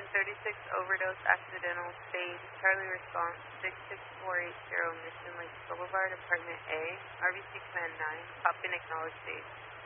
36 overdose accidental stayed. Charlie response 66480 Mission Lakes Boulevard, Apartment A, RBC Command 9. Copy and acknowledge state.